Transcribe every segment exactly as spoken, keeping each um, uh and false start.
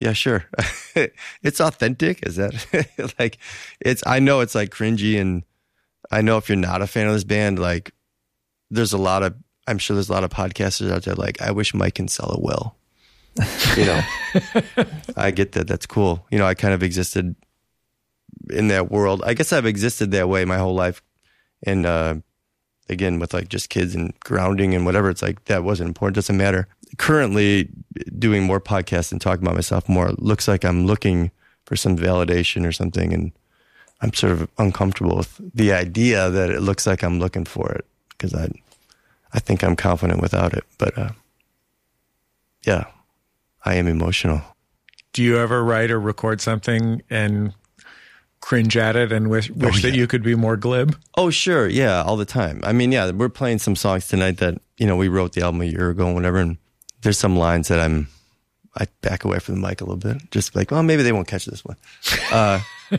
Yeah, sure. It's authentic. Is that like, it's, I know it's like cringy, and I know if you're not a fan of this band, like there's a lot of, I'm sure there's a lot of podcasters out there like, I wish Mike Kinsella will, you know. I get that. That's cool. You know, I kind of existed in that world. I guess I've existed that way my whole life. And, uh, again, with like just kids and grounding and whatever, it's like that wasn't important. Doesn't matter. Currently doing more podcasts and talking about myself more, it looks like I'm looking for some validation or something, and I'm sort of uncomfortable with the idea that it looks like I'm looking for it, because I I think I'm confident without it. But uh, yeah, I am emotional. Do you ever write or record something and cringe at it and wish, wish oh, yeah. that you could be more glib? Oh, sure. Yeah, all the time. I mean, yeah, we're playing some songs tonight that, you know, we wrote the album a year ago and whatever, and there's some lines that I'm, I back away from the mic a little bit. Just like, well, maybe they won't catch this one. Uh,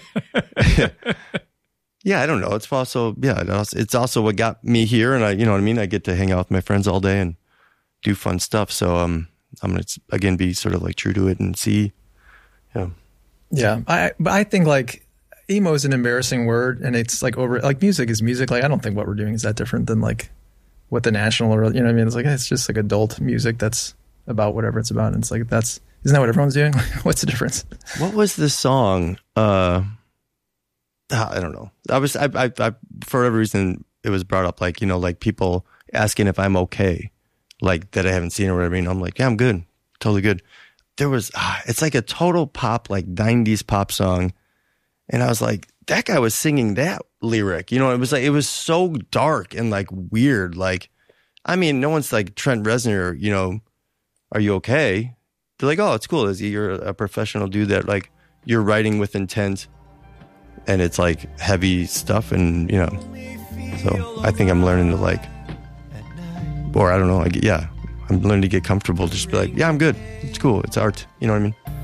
yeah, I don't know. It's also, yeah, it's also what got me here. And I, you know what I mean? I get to hang out with my friends all day and do fun stuff. So um, I'm going to, again, be sort of like true to it and see. Yeah. Yeah. I, but I think like emo is an embarrassing word, and it's like over, like music is music. Like, I don't think what we're doing is that different than like what the National or, you know what I mean? It's like, it's just like adult music that's about whatever it's about. And it's like, that's, isn't that what everyone's doing? What's the difference? What was the song? Uh, I don't know. I was, I, I, I, for whatever reason, it was brought up, like, you know, like people asking if I'm okay, like that I haven't seen or whatever. And I'm like, yeah, I'm good. Totally good. There was, ah, it's like a total pop, like nineties pop song. And I was like, that guy was singing that lyric. You know, it was like, it was so dark and like weird. Like, I mean, no one's like Trent Reznor, you know, are you okay? They're like, oh, it's cool. Is you're a professional dude that like you're writing with intent, and it's like heavy stuff, and you know. So I think I'm learning to like, or I don't know, like, yeah, I'm learning to get comfortable. Just be like, yeah, I'm good. It's cool. It's art. You know what I mean?